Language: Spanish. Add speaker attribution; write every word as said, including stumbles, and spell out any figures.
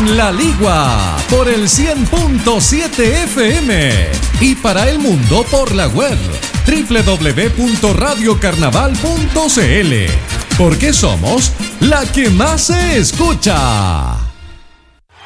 Speaker 1: La Ligua por el cien punto siete F M y para el mundo por la web doble u doble u doble u punto radio carnaval punto c l, porque somos la que más se escucha.